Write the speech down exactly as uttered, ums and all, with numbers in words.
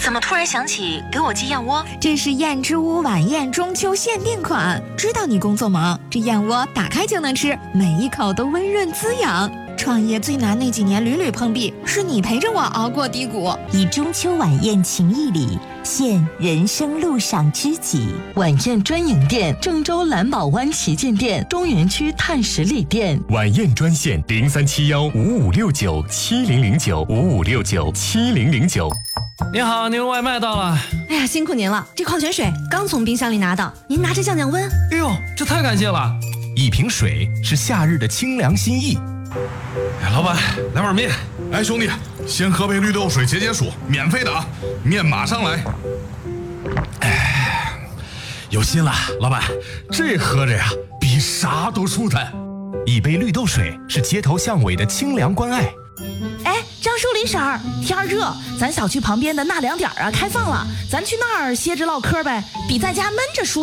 怎么突然想起给我寄燕窝？ 这是燕之屋晚宴中秋限定款，知道你工作忙，这燕窝打开就能吃，每一口都温润滋养。创业最难那几年屡屡碰壁，是你陪着我熬过低谷。 以中秋晚宴情谊礼，献人生路上知己。晚宴专营店：郑州蓝宝湾旗舰店、中原区碳十里店。 晚宴专线：零三七幺五五六九七零零九五五六九七零零九。 您好，您的外卖到了。 哎呀，辛苦您了，这矿泉水刚从冰箱里拿到，您拿着降降温。 哎呦，这太感谢了！ 一瓶水是夏日的清凉心意。 哎，老板，来碗面。 哎，兄弟，先喝杯绿豆水解解暑，免费的啊，面马上来。 哎，有心了，老板，这喝着呀，比啥都舒坦。一杯绿豆水是街头巷尾的清凉关爱。 哎，张淑林婶儿，天儿热，咱小区旁边的纳凉点啊开放了，咱去那儿歇着唠嗑呗，比在家闷着舒